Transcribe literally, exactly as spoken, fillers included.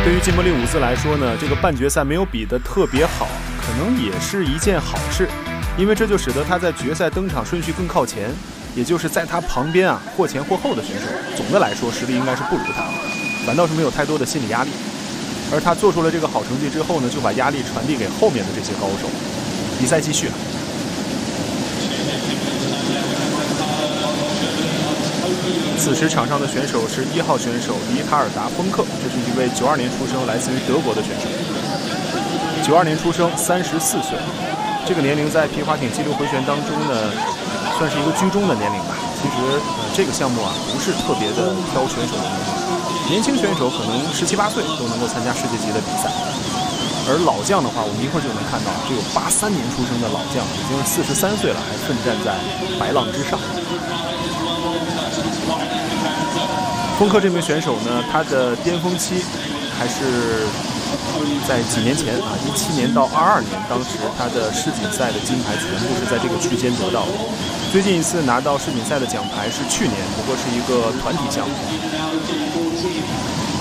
对于金伯利伍兹来说呢，这个半决赛没有比得特别好，可能也是一件好事，因为这就使得他在决赛登场顺序更靠前，也就是在他旁边啊或前或后的选手，总的来说实力应该是不如他，反倒是没有太多的心理压力。而他做出了这个好成绩之后呢，就把压力传递给后面的这些高手。比赛继续啊。此时场上的选手是一号选手里卡尔达·丰克，这是一位九二年出生、来自于德国的选手。九二年出生，三十四岁，这个年龄在皮划艇激流回旋当中呢，算是一个居中的年龄吧。其实呃，这个项目啊，不是特别的挑选手的年龄，年轻选手可能十七八岁都能够参加世界级的比赛。而老将的话，我们一会儿就能看到，这有八三年出生的老将，已经四十三岁了，还奋战在白浪之上。丰克这名选手呢，他的巅峰期还是在几年前啊，一七年到二二年，当时他的世锦赛的金牌全部是在这个区间得到的。最近一次拿到世锦赛的奖牌是去年，不过是一个团体项目。